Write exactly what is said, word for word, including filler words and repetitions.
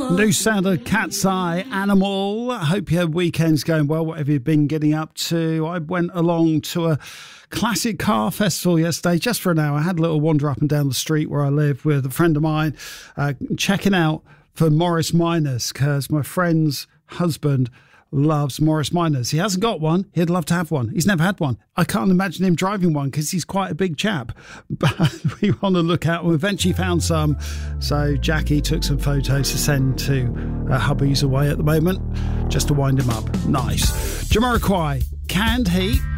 New sound of Cat's Eye, Animal. I hope your weekend's going well, whatever you've been getting up to. I went along to a classic car festival yesterday just for an hour. I had a little wander up and down the street where I live with a friend of mine, uh, checking out for Morris Minors, because my friend's husband loves Morris Minors. He hasn't got one. He'd love to have one. He's never had one. I can't imagine him driving one because he's quite a big chap. But we want to look out. We eventually found some. So Jackie took some photos to send to uh, hubby's away at the moment just to wind him up. Nice. Jamiroquai, Canned Heat.